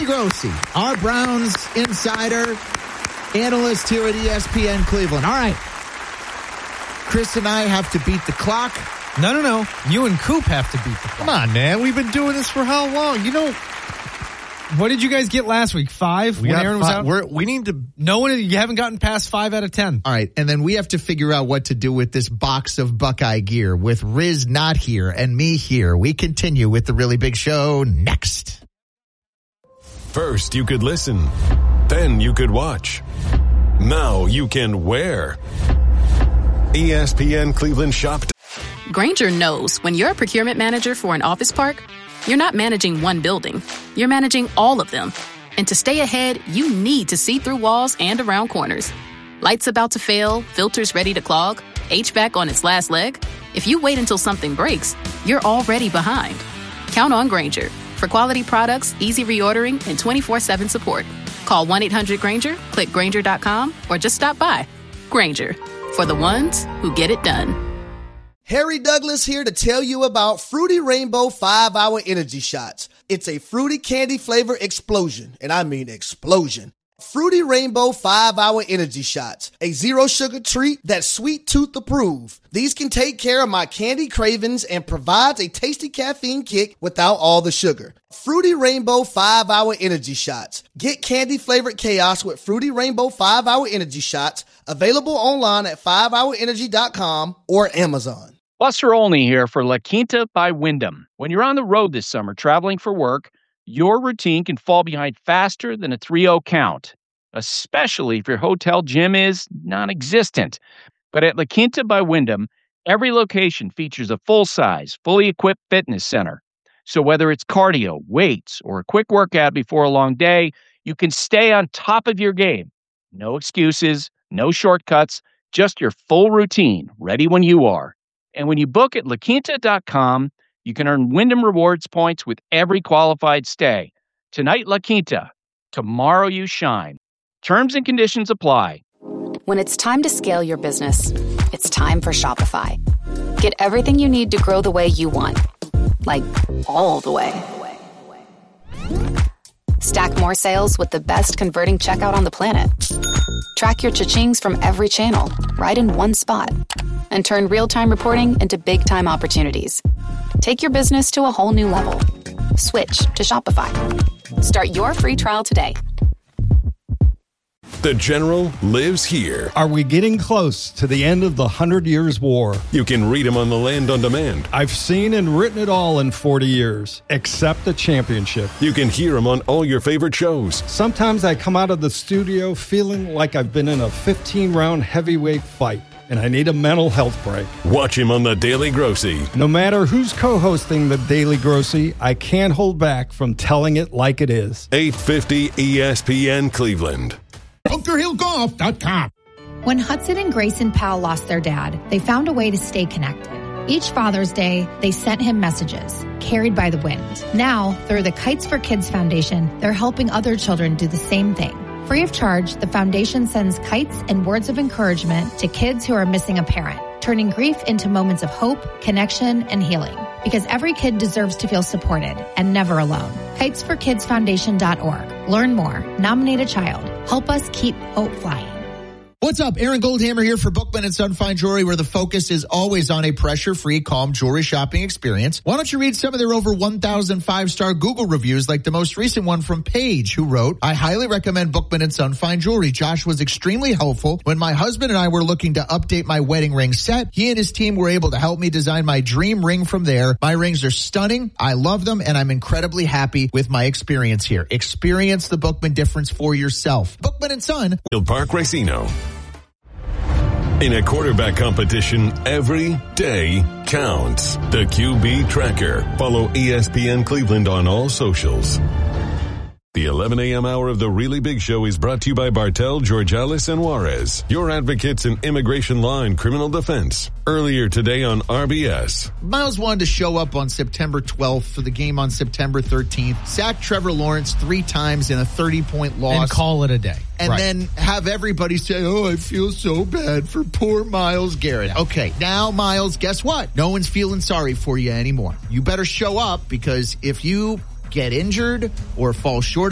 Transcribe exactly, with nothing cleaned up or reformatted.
Daily Grossi, our Browns insider, analyst here at E S P N Cleveland. All right. Chris and I have to beat the clock. No, no, no. You and Coop have to beat the clock. Come on, man. We've been doing this for how long? You know, what did you guys get last week? Five? We, when got Aaron was five. out? We're, we need to. No one. You haven't gotten past five out of ten. All right, and then we have to figure out what to do with this box of Buckeye gear with Riz not here and me here. We continue with the Really Big Show next. First, you could listen. Then you could watch. Now you can wear. E S P N Cleveland Shop. Grainger knows when you're a procurement manager for an office park, you're not managing one building. You're managing all of them. And to stay ahead, you need to see through walls and around corners. Lights about to fail, filters ready to clog, H V A C on its last leg. If you wait until something breaks, you're already behind. Count on Grainger for quality products, easy reordering, and twenty-four seven support. Call one eight hundred Grainger, click Grainger dot com, or just stop by. Grainger, for the ones who get it done. Harry Douglas here to tell you about Fruity Rainbow five hour Energy Shots. It's a fruity candy flavor explosion, and I mean explosion. Fruity Rainbow five hour Energy Shots, a zero sugar treat that's sweet tooth approved. These can take care of my candy cravings and provides a tasty caffeine kick without all the sugar. Fruity Rainbow five hour Energy Shots. Get candy flavored chaos with Fruity Rainbow five hour Energy Shots, available online at five hour energy dot com or Amazon. Buster Olney here for La Quinta by Wyndham. When you're on the road this summer traveling for work, your routine can fall behind faster than a three oh count, especially if your hotel gym is non-existent. But at La Quinta by Wyndham, every location features a full-size, fully equipped fitness center. So whether it's cardio, weights, or a quick workout before a long day, you can stay on top of your game. No excuses, no shortcuts, just your full routine, ready when you are. And when you book at la quinta dot com, you can earn Wyndham Rewards points with every qualified stay. Tonight, La Quinta. Tomorrow, you shine. Terms and conditions apply. When it's time to scale your business, it's time for Shopify. Get everything you need to grow the way you want. Like, all the way. Stack more sales with the best converting checkout on the planet. Track your cha-chings from every channel, right in one spot. And turn real-time reporting into big-time opportunities. Take your business to a whole new level. Switch to Shopify. Start your free trial today. The General lives here. Are we getting close to the end of the Hundred Years' War? You can read him on the Land on Demand. I've seen and written it all in forty years, except the championship. You can hear him on all your favorite shows. Sometimes I come out of the studio feeling like I've been in a fifteen-round heavyweight fight, and I need a mental health break. Watch him on The Daily Grossi. No matter who's co-hosting The Daily Grossi, I can't hold back from telling it like it is. eight fifty E S P N Cleveland. bunker hill golf dot com. When Hudson and Grayson Powell lost their dad, they found a way to stay connected. Each Father's Day, they sent him messages, carried by the wind. Now, through the Kites for Kids Foundation, they're helping other children do the same thing. Free of charge, the foundation sends kites and words of encouragement to kids who are missing a parent, turning grief into moments of hope, connection, and healing. Because every kid deserves to feel supported and never alone. kites for kids foundation dot org. Learn more. Nominate a child. Help us keep hope flying. What's up? Aaron Goldhammer here for Bookman and Son Fine Jewelry, where the focus is always on a pressure-free, calm jewelry shopping experience. Why don't you read some of their over one thousand five-star Google reviews, like the most recent one from Paige, who wrote, I highly recommend Bookman and Son Fine Jewelry. Josh was extremely helpful. When my husband and I were looking to update my wedding ring set, he and his team were able to help me design my dream ring from there. My rings are stunning. I love them, and I'm incredibly happy with my experience here. Experience the Bookman difference for yourself. Bookman and Son. Park Racino. In a quarterback competition, every day counts. The Q B Tracker. Follow E S P N Cleveland on all socials. The eleven a.m. hour of The Really Big Show is brought to you by Bartel, Georgalis, and Juarez, your advocates in immigration law and criminal defense. Earlier today on R B S. Miles wanted to show up on September twelfth for the game on September thirteenth, sack Trevor Lawrence three times in a thirty-point loss. And call it a day. And right. then have everybody say, oh, I feel so bad for poor Myles Garrett. Okay, now, Myles, guess what? No one's feeling sorry for you anymore. You better show up, because if you get injured or fall short